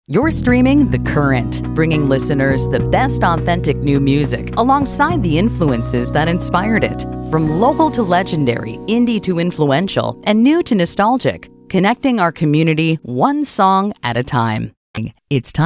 You're streaming The Current, bringing listeners the best authentic new music alongside the influences that inspired it. From local to legendary, indie to influential, and new to nostalgic, connecting our community one song at a time. It's time